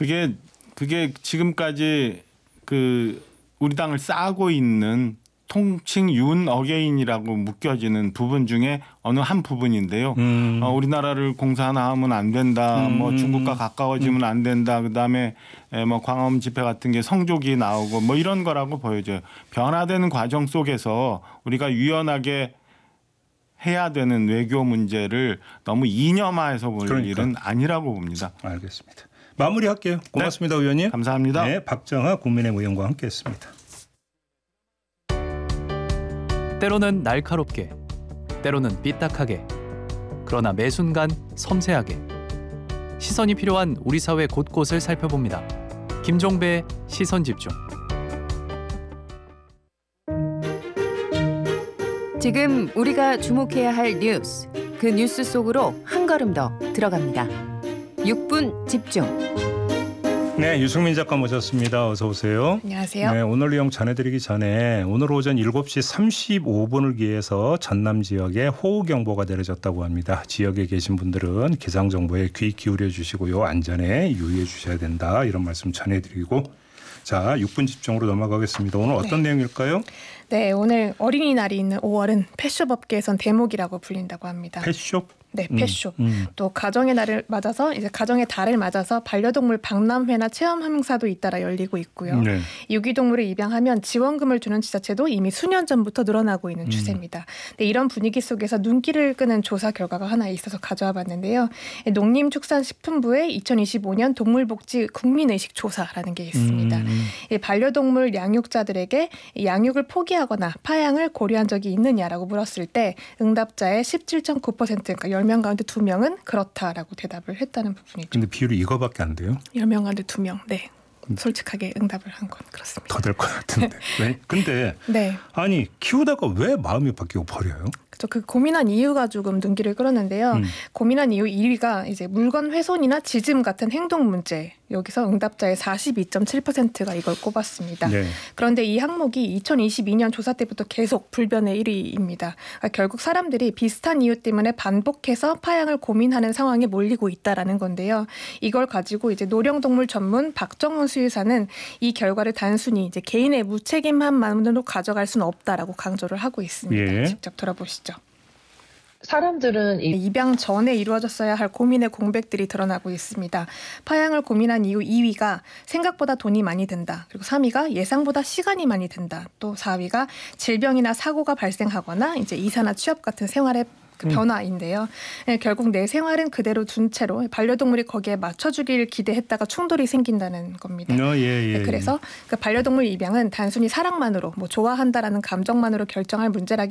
그게 지금까지 우리 당을 싸고 있는 통칭 윤 어게인이라고 묶여지는 부분 중에 어느 한 부분인데요. 우리나라를 공사 하나 하면 안 된다. 뭐 중국과 가까워지면 안 된다. 그다음에 뭐 광화문 집회 같은 게 성조기 나오고 뭐 이런 거라고 보여져요. 변화되는 과정 속에서 우리가 유연하게 해야 되는 외교 문제를 너무 이념화해서 볼 일은 아니라고 봅니다. 알겠습니다. 마무리할게요. 고맙습니다, 네. 의원님. 감사합니다. 네, 박정하 국민의힘 의원과 함께했습니다. 때로는 날카롭게, 때로는 삐딱하게, 그러나 매 순간 섬세하게 시선이 필요한 우리 사회 곳곳을 살펴봅니다. 김종배의 시선집중. 지금 우리가 주목해야 할 뉴스, 그 뉴스 속으로 한 걸음 더 들어갑니다. 6분 집중. 네, 유승민 작가 모셨습니다. 어서 오세요. 안녕하세요. 네, 오늘 내용 전해드리기 전에 오늘 오전 7시 35분을 기해서 전남 지역에 호우경보가 내려졌다고 합니다. 지역에 계신 분들은 기상정보에 귀 기울여 주시고요. 안전에 유의해 주셔야 된다. 이런 말씀 전해드리고 자, 6분 집중으로 넘어가겠습니다. 오늘 어떤 내용일까요? 네, 오늘 어린이날이 있는 5월은 펫숍 업계에선 대목이라고 불린다고 합니다. 펫숍? 네, 펫숍. 또 가정의 날을 맞아서 이제 가정의 달을 맞아서 반려동물 박람회나 체험 행사도 잇따라 열리고 있고요. 네. 유기동물을 입양하면 지원금을 주는 지자체도 이미 수년 전부터 늘어나고 있는 추세입니다. 네, 이런 분위기 속에서 눈길을 끄는 조사 결과가 하나 있어서 가져와 봤는데요. 농림축산식품부의 2025년 동물복지 국민의식 조사라는 게 있습니다. 반려동물 양육자들에게 양육을 포기하거나 파양을 고려한 적이 있느냐라고 물었을 때 응답자의 17.9%, 그러니까 10명 가운데 2명은 그렇다라고 대답을 했다는 부분이죠. 근데 비율이 이거밖에 안 돼요? 10명 가운데 2명. 네. 솔직하게 응답을 한 건 그렇습니다. 더 될 것 같은데. 왜? 근데 네. 아니 키우다가 왜 마음이 바뀌고 버려요? 그렇죠. 그 고민한 이유가 조금 눈길을 끌었는데요. 고민한 이유 1위가 이제 물건 훼손이나 짖음 같은 행동 문제. 여기서 응답자의 42.7%가 이걸 꼽았습니다. 네. 그런데 이 항목이 2022년 조사 때부터 계속 불변의 1위입니다. 그러니까 결국 사람들이 비슷한 이유 때문에 반복해서 파양을 고민하는 상황에 몰리고 있다라는 건데요. 이걸 가지고 이제 노령동물 전문 박정훈 수의사는 이 결과를 단순히 이제 개인의 무책임함만으로 가져갈 수는 없다라고 강조를 하고 있습니다. 예. 직접 들어보시죠. 사람들은 입양 전에 이루어졌어야 할 고민의 공백들이 드러나고 있습니다. 파양을 고민한 이유 2위가 생각보다 돈이 많이 든다. 그리고 3위가 예상보다 시간이 많이 든다. 또 4위가 질병이나 사고가 발생하거나 이제 이사나 취업 같은 생활의 변화인데요. 네, 결국 내 생활은 그대로 둔 채로 반려동물이 거기에 맞춰주길 기대했다가 충돌이 생긴다는 겁니다. 예. 네, 그래서 그 반려동물 입양은 단순히 사랑만으로 뭐 좋아한다라는 감정만으로 결정할 문제라기